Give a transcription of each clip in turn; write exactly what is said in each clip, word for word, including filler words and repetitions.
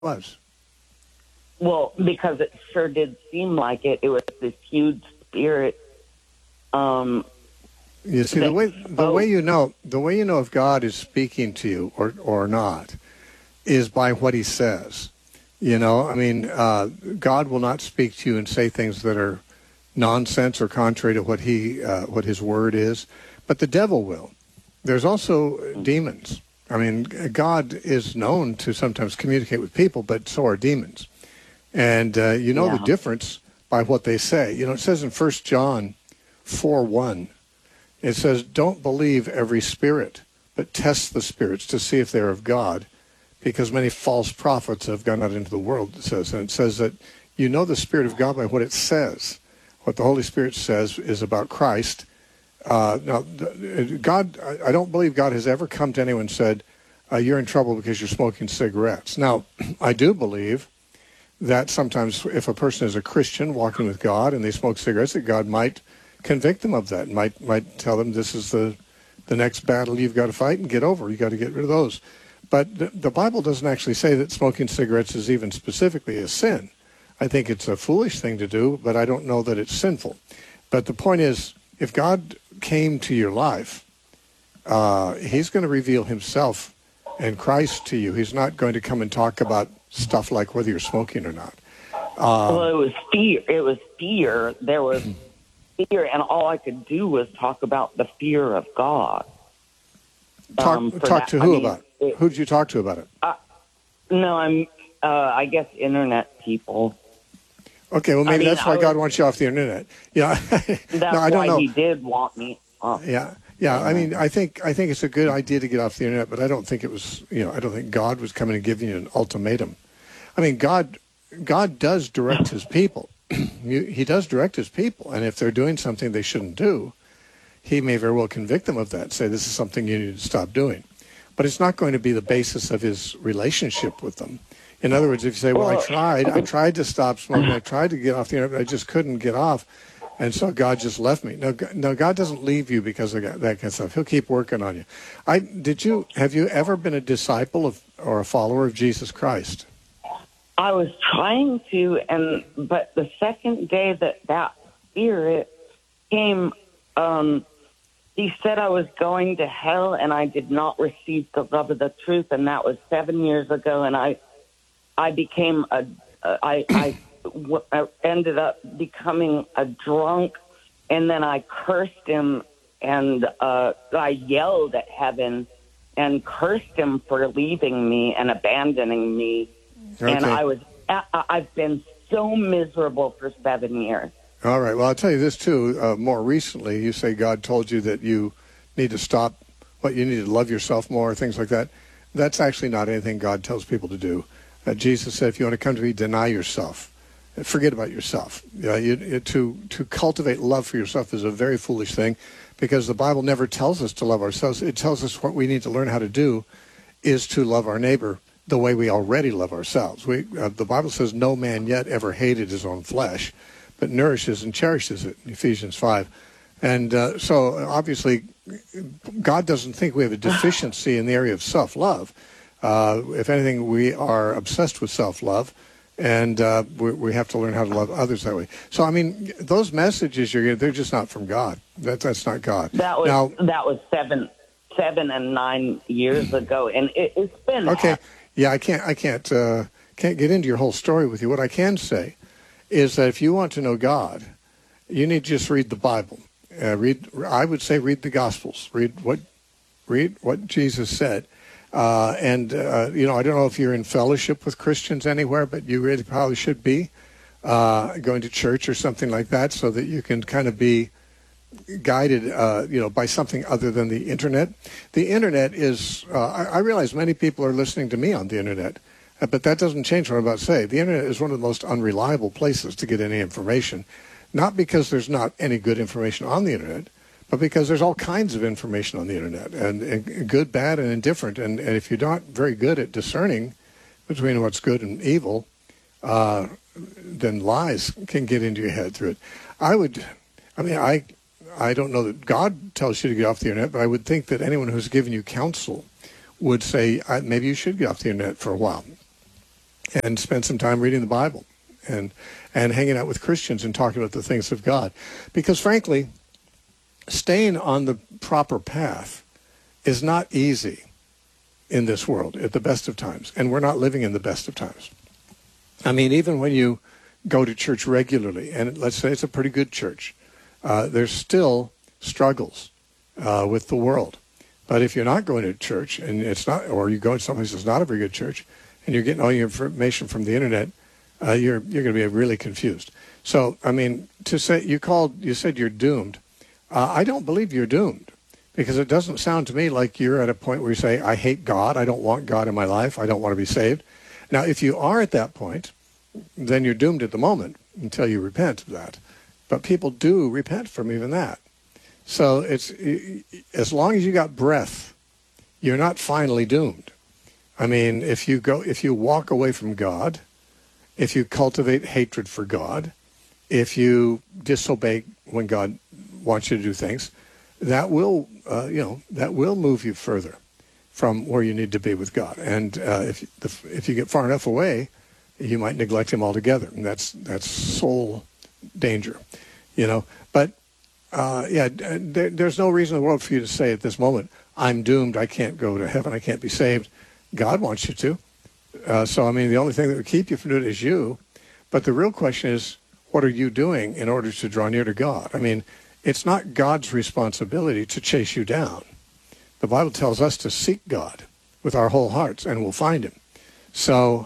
was. Well, because it sure did seem like it. It was this huge spirit. Um, you see, the way the way you know the way you know if God is speaking to you or or not is by what He says. You know, I mean, uh, God will not speak to you and say things that are nonsense or contrary to what He uh, what His word is, but the devil will. There's also demons. I mean, God is known to sometimes communicate with people, but so are demons. And uh, you know Yeah. the difference by what they say. You know, it says in First John four one, it says, don't believe every spirit, but test the spirits to see if they're of God, because many false prophets have gone out into the world, it says. And it says that you know the Spirit of God by what it says. What the Holy Spirit says is about Christ. Uh, now, God, I don't believe God has ever come to anyone and said, uh, you're in trouble because you're smoking cigarettes. Now, I do believe that sometimes if a person is a Christian walking with God and they smoke cigarettes, that God might convict them of that, and might might tell them this is the the next battle you've got to fight and get over. You've got to get rid of those. But the, the Bible doesn't actually say that smoking cigarettes is even specifically a sin. I think it's a foolish thing to do, but I don't know that it's sinful. But the point is, if God came to your life, uh, He's going to reveal Himself and Christ to you. He's not going to come and talk about stuff like whether you're smoking or not. Um, well, it was fear. It was fear. There was fear, and all I could do was talk about the fear of God. Talk, Um, talk that, to I who mean, about it? it? Who did you talk to about it? Uh, no, I'm, uh, I guess, internet people. Okay, well, maybe I mean, that's why was, God wants you off the internet. Yeah, that's no, I don't why know. He did want me off. Yeah, yeah. I mean, I think I think it's a good idea to get off the internet, but I don't think it was. You know, I don't think God was coming and giving you an ultimatum. I mean, God, God does direct His people. He does direct His people, and if they're doing something they shouldn't do, He may very well convict them of that. Say this is something you need to stop doing, but it's not going to be the basis of His relationship with them. In other words, if you say, well, I tried, I tried to stop smoking, I tried to get off the internet, but I just couldn't get off, and so God just left me. No, no, God doesn't leave you because of that kind of stuff. He'll keep working on you. I did you have you ever been a disciple of or a follower of Jesus Christ? I was trying to, and but the second day that that spirit came, um, he said I was going to hell, and I did not receive the love of the truth, and that was seven years ago, and I. I became a, uh, I, I, w- I ended up becoming a drunk, and then I cursed him, and uh, I yelled at heaven and cursed him for leaving me and abandoning me. Okay. And I was, I, I've been so miserable for seven years. All right. Well, I'll tell you this, too. Uh, more recently, you say God told you that you need to stop, what, you need to love yourself more, things like that. That's actually not anything God tells people to do. Uh, Jesus said, if you want to come to me, deny yourself. Forget about yourself. Uh, you, you, to, to cultivate love for yourself is a very foolish thing, because the Bible never tells us to love ourselves. It tells us what we need to learn how to do is to love our neighbor the way we already love ourselves. We, uh, the Bible says no man yet ever hated his own flesh, but nourishes and cherishes it, in Ephesians five. And uh, so obviously God doesn't think we have a deficiency in the area of self-love. Uh, if anything, we are obsessed with self-love, and uh, we, we have to learn how to love others that way. So, I mean, those messages you're getting, they're just not from God. That, that's not God. That was now, that was seven, seven and nine years ago, and it, it's been okay. Yeah, I can't, I can't, uh, can't get into your whole story with you. What I can say is that if you want to know God, you need to just read the Bible. Uh, read, I would say, read the Gospels. Read what, read what Jesus said. Uh, and, uh, you know, I don't know if you're in fellowship with Christians anywhere, but you really probably should be uh, going to church or something like that, so that you can kind of be guided, uh, you know, by something other than the Internet. The Internet is, uh, I, I realize many people are listening to me on the Internet, uh, but that doesn't change what I'm about to say. The Internet is one of the most unreliable places to get any information, not because there's not any good information on the Internet, but because there's all kinds of information on the Internet, and, and good, bad, and indifferent. And, and if you're not very good at discerning between what's good and evil, uh, then lies can get into your head through it. I would, I mean, I, I don't know that God tells you to get off the Internet, but I would think that anyone who's given you counsel would say, maybe you should get off the Internet for a while. and spend some time reading the Bible and and hanging out with Christians and talking about the things of God. Because frankly, staying on the proper path is not easy in this world at the best of times, and we're not living in the best of times. I mean, even when you go to church regularly, and let's say it's a pretty good church, uh, there's still struggles uh, with the world. But if you're not going to church, and it's not, or you go to someplace that's not a very good church, and you're getting all your information from the internet, uh, you're you're going to be really confused. So, I mean, to say you called, you said you're doomed. Uh, I don't believe you're doomed, because it doesn't sound to me like you're at a point where you say, I hate God, I don't want God in my life, I don't want to be saved. Now, if you are at that point, then you're doomed at the moment until you repent of that. But people do repent from even that. So it's as long as you got breath, you're not finally doomed. I mean, if you go, if you walk away from God, if you cultivate hatred for God, if you disobey when God wants you to do things, that will, uh, you know, that will move you further from where you need to be with God. And uh, if the, if you get far enough away, you might neglect Him altogether, and that's that's soul danger, you know. But uh, yeah, there, there's no reason in the world for you to say at this moment, "I'm doomed. I can't go to heaven. I can't be saved." God wants you to. Uh, so I mean, the only thing that would keep you from doing it is you. But the real question is, what are you doing in order to draw near to God? I mean, it's not God's responsibility to chase you down. The Bible tells us to seek God with our whole hearts, and we'll find Him. So,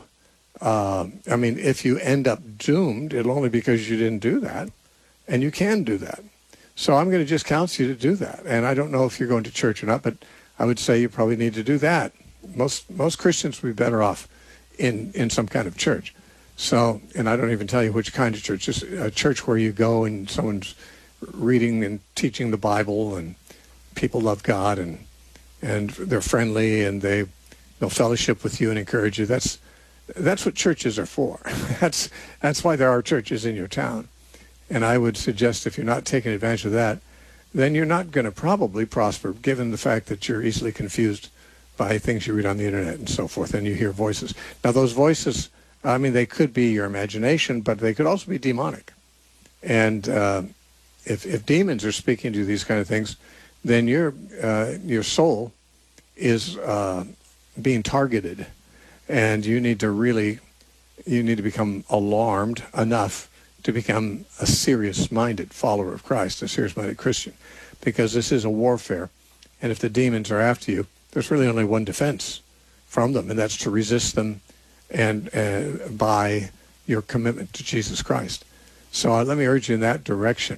uh, I mean, if you end up doomed, it'll only be because you didn't do that, and you can do that. So I'm going to just counsel you to do that. And I don't know if you're going to church or not, but I would say you probably need to do that. Most most Christians would be better off in, in some kind of church. So, and I don't even tell you which kind of church. Just a church where you go and someone's reading and teaching the Bible, and people love God, and and they're friendly, and they they'll fellowship with you and encourage you. That's that's what churches are for. that's that's why there are churches in your town. And I would suggest if you're not taking advantage of that, then you're not going to probably prosper, given the fact that you're easily confused by things you read on the internet and so forth, and you hear voices. Now, those voices, I mean, they could be your imagination, but they could also be demonic. And uh, if if demons are speaking to you these kind of things, then your uh, your soul is uh, being targeted, and you need to really you need to become alarmed enough to become a serious-minded follower of Christ, a serious-minded Christian, because this is a warfare, and if the demons are after you, there's really only one defense from them, and that's to resist them, and uh, by your commitment to Jesus Christ. So uh, let me urge you in that direction.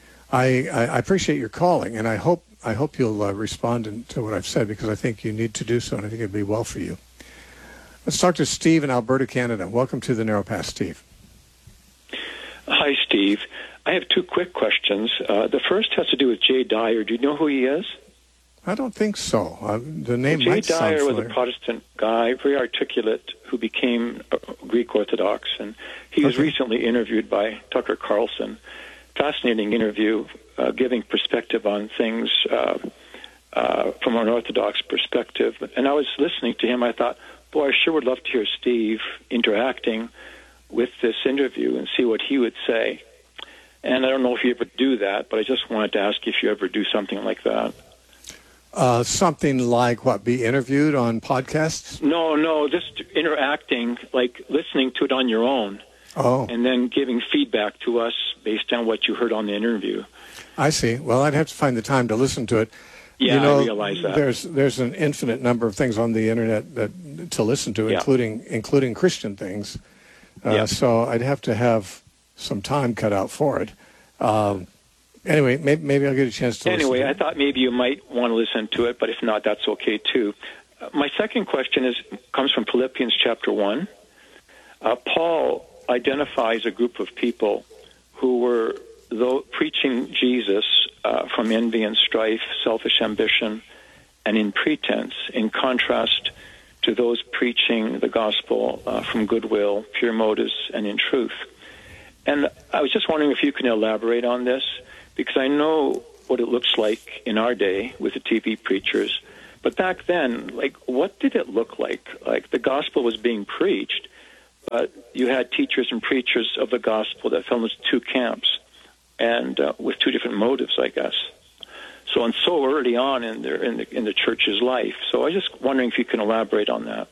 I, I, I appreciate your calling, and I hope I hope you'll uh, respond in, to what I've said, because I think you need to do so, and I think it'd be well for you. Let's talk to Steve in Alberta, Canada. Welcome to the Narrow Path, Steve. Hi, Steve. I have two quick questions. Uh, the first has to do with Jay Dyer. Do you know who he is? I don't think so. Uh, the name Jay might sound Dyer familiar. was a Protestant guy, very articulate, who became uh, Greek Orthodox, and he was Okay. recently interviewed by Tucker Carlson. Fascinating interview, uh, giving perspective on things uh, uh, from an Orthodox perspective. And I was listening to him. I thought, boy, I sure would love to hear Steve interacting with this interview and see what he would say. And I don't know if you ever do that, but I just wanted to ask if you ever do something like that. Uh, something like what, be interviewed on podcasts? No, no, just interacting, like listening to it on your own. Oh. And then giving feedback to us based on what you heard on the interview. I see. Well, I'd have to find the time to listen to it. Yeah, you know, I realize that. There's there's an infinite number of things on the internet that to listen to, Yeah. including including Christian things. Uh, Yeah. So I'd have to have some time cut out for it. Um, anyway, maybe, maybe I'll get a chance to Anyway, listen to I thought maybe you might want to listen to it, but if not, that's okay too. Uh, my second question is comes from Philippians chapter one. Uh, Paul identifies a group of people who were though preaching Jesus uh, from envy and strife, selfish ambition, and in pretense, in contrast to those preaching the gospel uh, from goodwill, pure motives, and in truth. And I was just wondering if you can elaborate on this, because I know what it looks like in our day with the T V preachers. But back then, like, what did it look like? Like, the gospel was being preached, but you had teachers and preachers of the gospel that fell into two camps, and uh, with two different motives, I guess. So, and so early on in their in the in the church's life. So, I was just wondering if you can elaborate on that.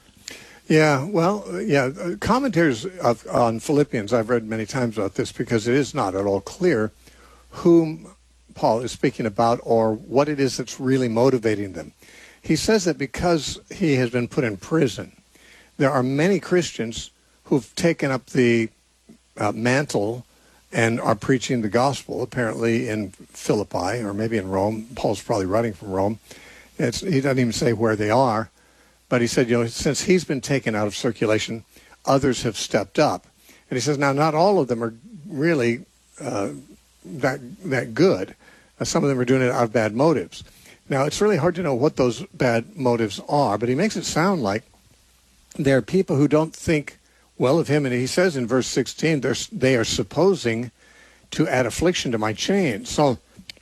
Yeah, well, yeah, commentaries of, on Philippians, I've read many times about this because it is not at all clear whom Paul is speaking about or what it is that's really motivating them. He says that because he has been put in prison, there are many Christians who've taken up the uh, mantle and are preaching the gospel, apparently in Philippi or maybe in Rome. Paul's probably writing from Rome. It's, he doesn't even say where they are. But he said, you know, since he's been taken out of circulation, others have stepped up. And he says, now, not all of them are really uh, that that good. Uh, some of them are doing it out of bad motives. Now, it's really hard to know what those bad motives are, but he makes it sound like there are people who don't think well of him. And he says in verse sixteen, they're, they are supposing to add affliction to my chains. So,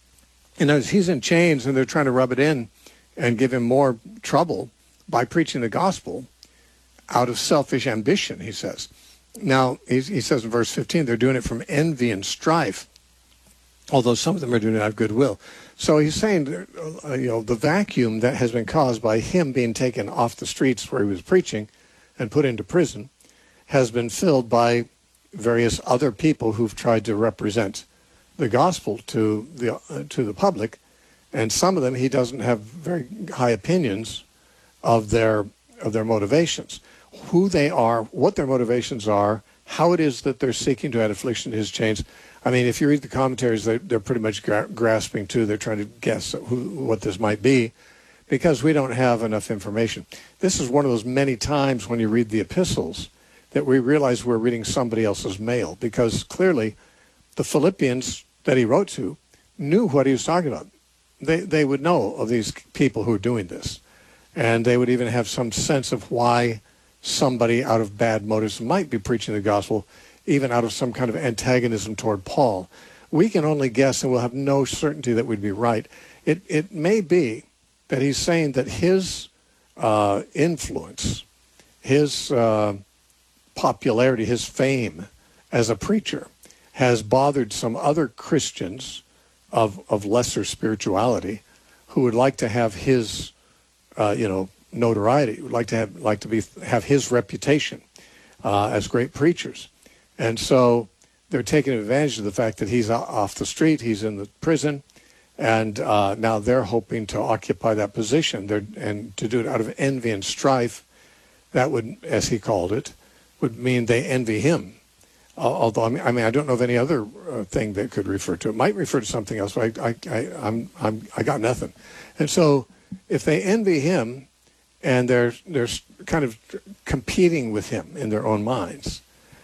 you know, he's in chains and they're trying to rub it in and give him more trouble by preaching the gospel out of selfish ambition, he says. Now, he, he says in verse fifteen, they're doing it from envy and strife, although some of them are doing it out of goodwill. So he's saying, uh, you know, the vacuum that has been caused by him being taken off the streets where he was preaching and put into prison has been filled by various other people who've tried to represent the gospel to the uh, to the public, and some of them he doesn't have very high opinions of their of their motivations, who they are, what their motivations are, how it is that they're seeking to add affliction to his chains. I mean, if you read the commentaries, they're, they're pretty much gra- grasping too. They're trying to guess who, what this might be, because we don't have enough information. This is one of those many times when you read the epistles that we realize we're reading somebody else's mail, because clearly the Philippians that he wrote to knew what he was talking about. They they would know of these people who are doing this. And they would even have some sense of why somebody out of bad motives might be preaching the gospel, even out of some kind of antagonism toward Paul. We can only guess, and we'll have no certainty that we'd be right. It it may be that he's saying that his uh, influence, his uh, popularity, his fame as a preacher has bothered some other Christians of, of lesser spirituality who would like to have his Uh, you know, notoriety. Would like to have like to be have his reputation uh, as great preachers, and so they're taking advantage of the fact that he's off the street, he's in the prison, and uh, now they're hoping to occupy that position. They're, and to do it out of envy and strife, that would, as he called it, would mean they envy him. Uh, although I mean, I mean, I don't know of any other uh, thing that could refer to it. It might refer to something else, but I, I, I I'm, I'm, I got nothing, and so. If they envy him and they're they're kind of competing with him in their own minds,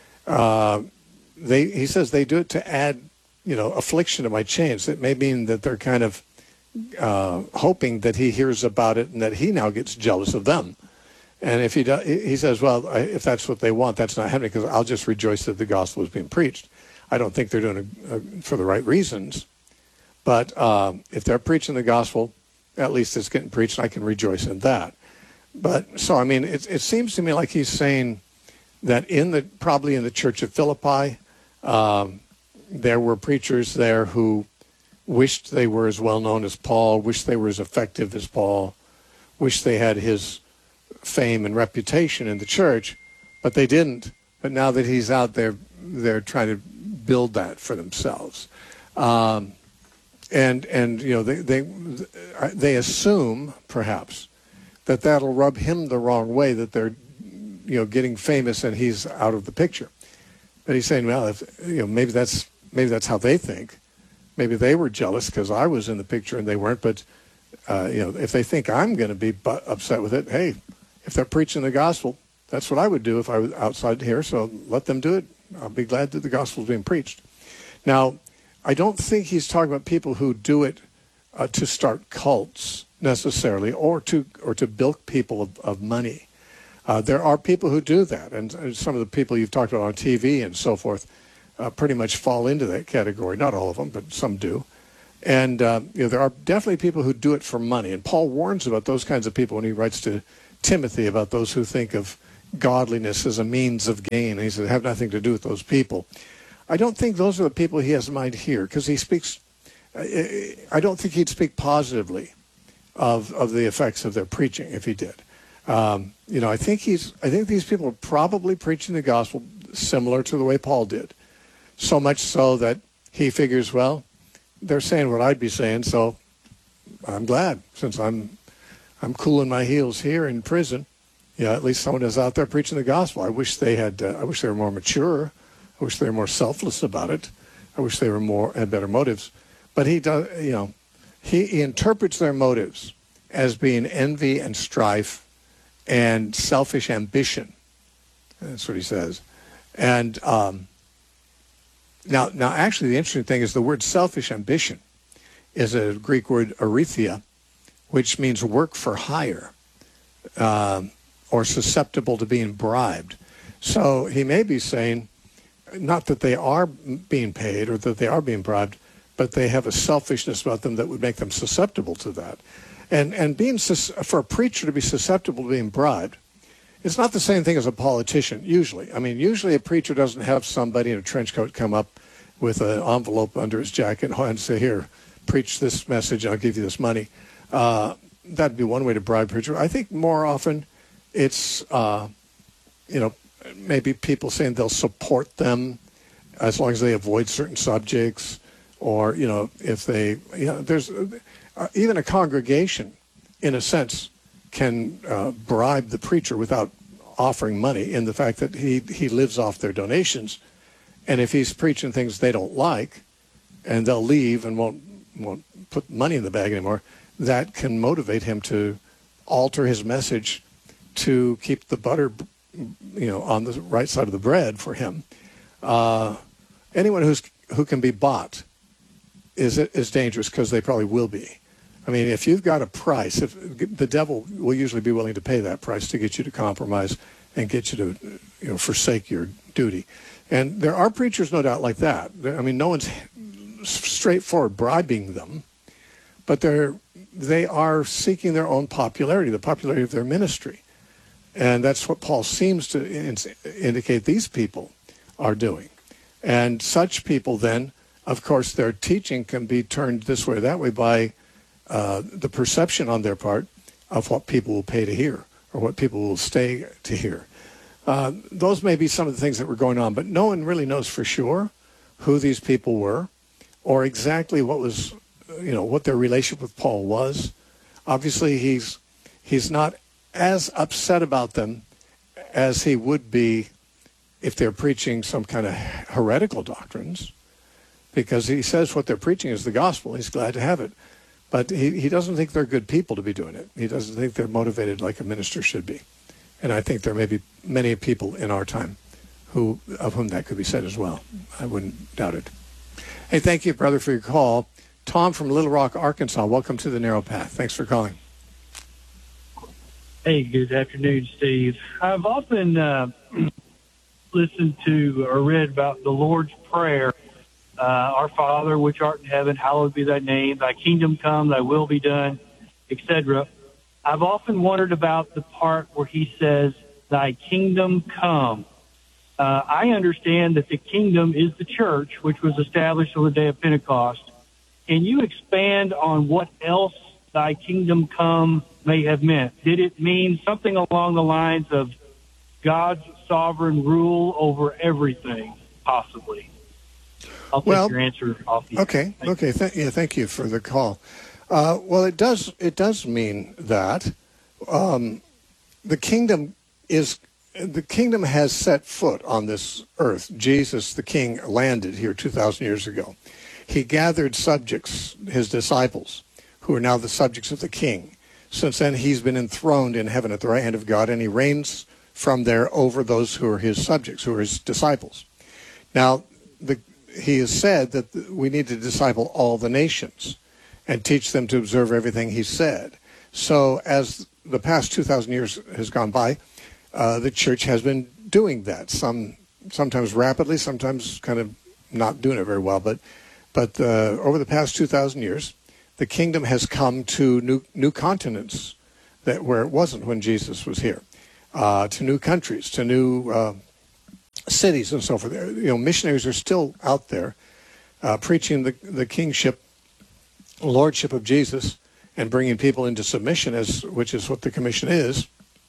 uh, they he says they do it to add, you know, affliction to my chains. It may mean that they're kind of uh, hoping that he hears about it and that he now gets jealous of them. And if he does, he says, well, if that's what they want, that's not happening, because I'll just rejoice that the gospel is being preached. I don't think they're doing it uh, for the right reasons, but uh, if they're preaching the gospel, at least it's getting preached, and I can rejoice in that. But so, I mean, it, it seems to me like he's saying that in the probably in the church of Philippi, um, there were preachers there who wished they were as well known as Paul, wished they were as effective as Paul, wished they had his fame and reputation in the church, but they didn't. But now that he's out there, they're trying to build that for themselves. Um, And, and you know, they, they they assume, perhaps, that that'll rub him the wrong way, that they're, you know, getting famous and he's out of the picture. But he's saying, well, if, you know, maybe that's maybe that's how they think. Maybe they were jealous because I was in the picture and they weren't. But, uh, you know, if they think I'm going to be bu- upset with it, hey, if they're preaching the gospel, that's what I would do if I was outside here. So let them do it. I'll be glad that the gospel is being preached. Now, I don't think he's talking about people who do it uh, to start cults necessarily, or to or to bilk people of, of money. Uh, there are people who do that, and, and some of the people you've talked about on T V and so forth uh, pretty much fall into that category. Not all of them, but some do. And uh, you know, there are definitely people who do it for money. And Paul warns about those kinds of people when he writes to Timothy about those who think of godliness as a means of gain. He said, have nothing to do with those people. I don't think those are the people he has in mind here, because he speaks, I don't think he'd speak positively of of the effects of their preaching if he did. Um, you know, I think he's, I think these people are probably preaching the gospel similar to the way Paul did. So much so that he figures, well, they're saying what I'd be saying, so I'm glad, since I'm I'm cooling my heels here in prison. Yeah, at least someone is out there preaching the gospel. I wish they had. Uh, I wish they were more mature. I wish they were more selfless about it. I wish they were more had better motives. But he does. You know, he, he interprets their motives as being envy and strife and selfish ambition. That's what he says. And um, now, now, actually, the interesting thing is the word selfish ambition is a Greek word arithia, which means work for hire, uh, or susceptible to being bribed. So he may be saying, not that they are being paid or that they are being bribed, but they have a selfishness about them that would make them susceptible to that. And and being sus- for a preacher to be susceptible to being bribed, it's not the same thing as a politician, usually. I mean, usually a preacher doesn't have somebody in a trench coat come up with an envelope under his jacket and say, here, preach this message, I'll give you this money. Uh, that'd be one way to bribe a preacher. I think more often it's, uh, you know, maybe people saying they'll support them as long as they avoid certain subjects, or, you know, if they, you know, there's uh, even a congregation, in a sense, can uh, bribe the preacher without offering money, in the fact that he, he lives off their donations. And if he's preaching things they don't like, and they'll leave and won't won't put money in the bag anymore, that can motivate him to alter his message to keep the butter, you know, on the right side of the bread for him. Uh, anyone who's who can be bought is is dangerous, because they probably will be. I mean, if you've got a price, if the devil will usually be willing to pay that price to get you to compromise and get you to, you know, forsake your duty. And there are preachers, no doubt, like that. I mean, no one's straightforward bribing them, but they're they are seeking their own popularity, the popularity of their ministry. And that's what Paul seems to in, indicate these people are doing. And such people then, of course, their teaching can be turned this way or that way by uh, the perception on their part of what people will pay to hear or what people will stay to hear. Uh, those may be some of the things that were going on, but no one really knows for sure who these people were or exactly what was, you know, what their relationship with Paul was. Obviously, he's he's not as upset about them as he would be if they're preaching some kind of heretical doctrines, because he says what they're preaching is the gospel. He's glad to have it. But he, he doesn't think they're good people to be doing it. He doesn't think they're motivated like a minister should be. And I think there may be many people in our time who of whom that could be said as well. I wouldn't doubt it. Hey, thank you, brother, for your call. Tom from Little Rock, Arkansas, welcome to the Narrow Path. Thanks for calling. Hey, good afternoon, Steve. I've often uh, listened to or read about the Lord's Prayer. Uh, Our Father, which art in heaven, hallowed be thy name. Thy kingdom come, thy will be done, et cetera. I've often wondered about the part where he says, thy kingdom come. Uh, I understand that the kingdom is the church, which was established on the day of Pentecost. Can you expand on what else thy kingdom come may have meant? Did it mean something along the lines of God's sovereign rule over everything, possibly? I'll take well, your answer off the Okay, Thank okay. Th- yeah, thank you for the call. Uh, well, it does it does mean that um, the kingdom is the kingdom has set foot on this earth. Jesus, the King, landed here two thousand years ago. He gathered subjects, his disciples, who are now the subjects of the King. Since then, he's been enthroned in heaven at the right hand of God, and he reigns from there over those who are his subjects, who are his disciples. Now, the, he has said that we need to disciple all the nations and teach them to observe everything he said. So as the past two thousand years has gone by, uh, the church has been doing that, some sometimes rapidly, sometimes kind of not doing it very well. But but uh, over the past two thousand years, the kingdom has come to new new continents that where it wasn't when Jesus was here. uh, to new countries, to new uh, cities and so forth. You know, missionaries are still out there uh, preaching the, the kingship, lordship of Jesus, and bringing people into submission, as which is what the commission is.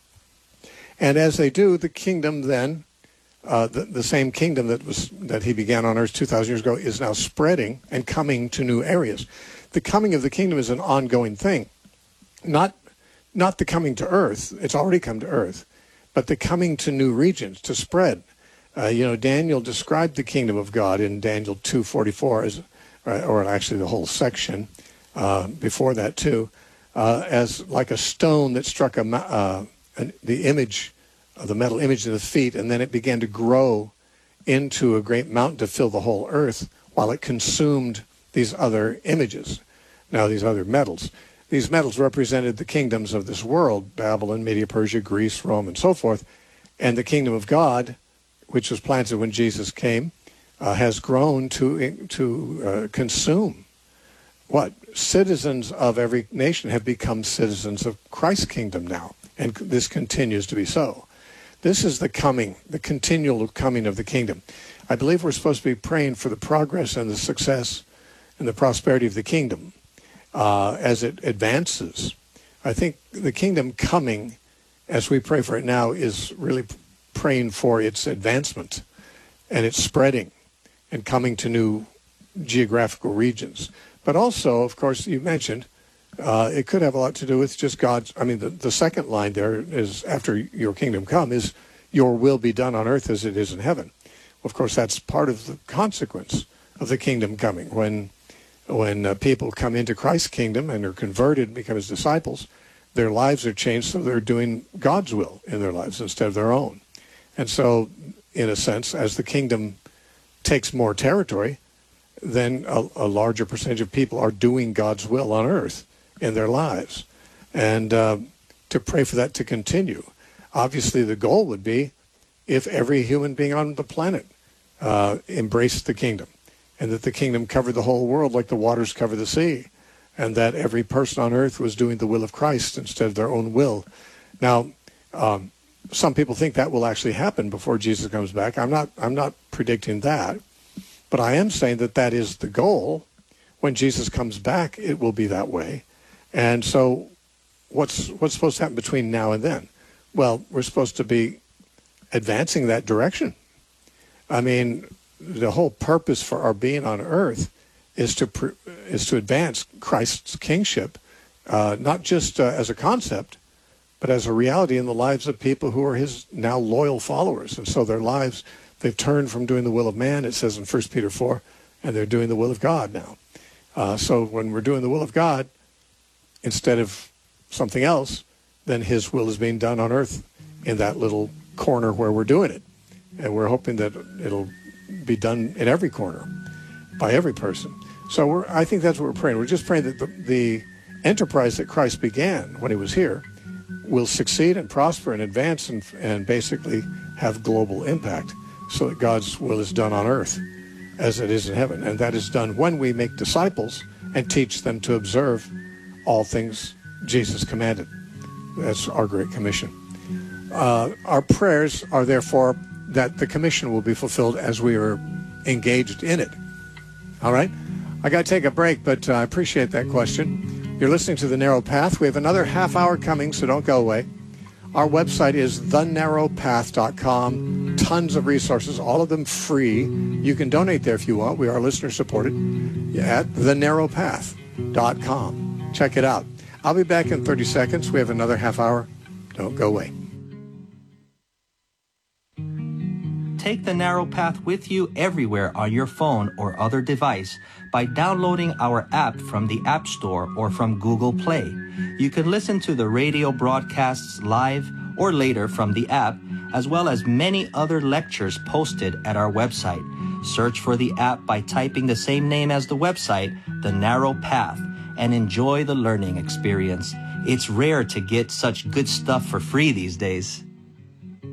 And as they do, the kingdom then, uh, the, the same kingdom that was that he began on earth two thousand years ago, is now spreading and coming to new areas. The coming of the kingdom is an ongoing thing, not not the coming to earth. It's already come to earth, but the coming to new regions to spread. Uh, you know, Daniel described the kingdom of God in Daniel two forty-four, as, or, or actually the whole section uh, before that too, uh, as like a stone that struck a uh, an, the image, uh, the metal image of the feet, and then it began to grow into a great mountain to fill the whole earth, while it consumed these other images, now these other metals. These metals represented the kingdoms of this world, Babylon, Media, Persia, Greece, Rome, and so forth. And the kingdom of God, which was planted when Jesus came, uh, has grown to to uh, consume what? Citizens of every nation have become citizens of Christ's kingdom now, and this continues to be so. This is the coming, the continual coming of the kingdom. I believe we're supposed to be praying for the progress and the success and the prosperity of the kingdom uh, as it advances. I think the kingdom coming, as we pray for it now, is really praying for its advancement and its spreading and coming to new geographical regions. But also, of course, you mentioned, uh, it could have a lot to do with just God's, I mean, the, the second line there is, after your kingdom come, is your will be done on earth as it is in heaven. Of course, that's part of the consequence of the kingdom coming. When when uh, people come into Christ's kingdom and are converted and become his disciples, their lives are changed, so they're doing God's will in their lives instead of their own. And so, in a sense, as the kingdom takes more territory, then a, a larger percentage of people are doing God's will on earth in their lives. And uh, to pray for that to continue. Obviously, the goal would be if every human being on the planet uh, embraced the kingdom, and that the kingdom covered the whole world like the waters cover the sea, and that every person on earth was doing the will of Christ instead of their own will. Now, um, some people think that will actually happen before Jesus comes back. I'm not, I'm not predicting that, but I am saying that that is the goal. When Jesus comes back, it will be that way. And so what's, what's supposed to happen between now and then? Well, we're supposed to be advancing that direction. I mean, the whole purpose for our being on earth is to pr- is to advance Christ's kingship, uh, not just uh, as a concept, but as a reality in the lives of people who are his now loyal followers. And so their lives, they've turned from doing the will of man, it says in First Peter four, and they're doing the will of God now. Uh, so when we're doing the will of God, instead of something else, then his will is being done on earth in that little corner where we're doing it. And we're hoping that it'll be done in every corner by every person. So we're, I think that's what we're praying. We're just praying that the, the enterprise that Christ began when he was here will succeed and prosper and advance and, and basically have global impact, so that God's will is done on earth as it is in heaven. And that is done when we make disciples and teach them to observe all things Jesus commanded. That's our Great Commission. Uh, our prayers are therefore that the commission will be fulfilled as we are engaged in it. All right? I got to take a break, but uh, I appreciate that question. You're listening to The Narrow Path. We have another half hour coming, so don't go away. Our website is the narrow path dot com. Tons of resources, all of them free. You can donate there if you want. We are listener supported at the narrow path dot com. Check it out. I'll be back in thirty seconds. We have another half hour. Don't go away. Take The Narrow Path with you everywhere on your phone or other device by downloading our app from the App Store or from Google Play. You can listen to the radio broadcasts live or later from the app, as well as many other lectures posted at our website. Search for the app by typing the same name as the website, The Narrow Path, and enjoy the learning experience. It's rare to get such good stuff for free these days.